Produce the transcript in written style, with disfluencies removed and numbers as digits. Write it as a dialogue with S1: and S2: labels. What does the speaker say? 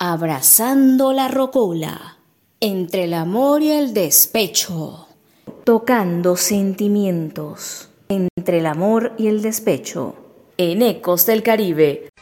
S1: Abrazando la rocola, entre el amor y el despecho.
S2: Tocando sentimientos, entre el amor y el despecho.
S1: En Ecos del Caribe,